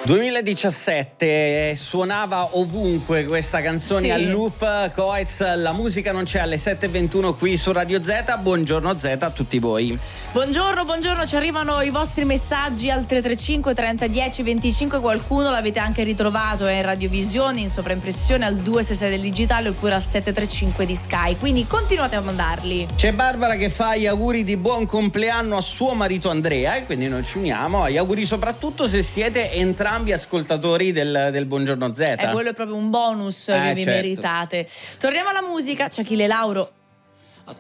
2017 suonava ovunque questa canzone, Sì. al loop. Coez, la musica non c'è, alle 7:21 qui su Radio Z. Buongiorno Z a tutti voi. Buongiorno, ci arrivano i vostri messaggi al 335 30 10 25. Qualcuno l'avete anche ritrovato in radiovisione, in sovraimpressione al 266 del digitale oppure al 735 di Sky, quindi continuate a mandarli. C'è Barbara che fa gli auguri di buon compleanno a suo marito Andrea, e quindi noi ci uniamo agli auguri, soprattutto se siete entrambi ascoltatori del Buongiorno Z. Quello è proprio un bonus che vi certo. meritate. Torniamo alla musica. C'è Achille Lauro,